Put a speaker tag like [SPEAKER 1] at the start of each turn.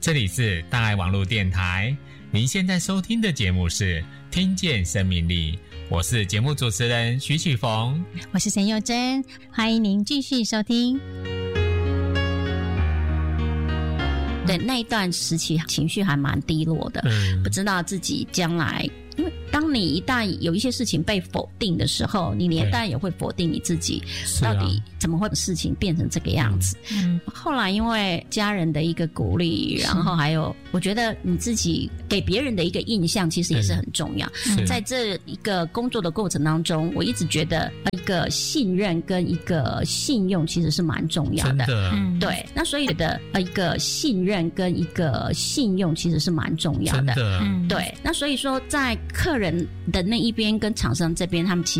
[SPEAKER 1] 这里是大爱网络电台，您现在收听的节目是听见生命力，我是节目主持人徐启逢，
[SPEAKER 2] 我是陈佑珍，欢迎您继续收听。对，那一段时期情绪还蛮低落的，不知道自己将来，因为当你一旦有一些事情被否定的时候，你连带也会否定你自己，到底怎么会事情变成这个样子。后来因为家人的一个鼓励，然后还有我觉得你自己给别人的一个印象其实也是很重要。在这一个工作的过程当中，我一直觉得一个信任跟一个信用其实是蛮重要的。对，那所以的一个信任跟一个信用其实是蛮重要的。对，那所以说在客人的那一边跟厂商这边，他们其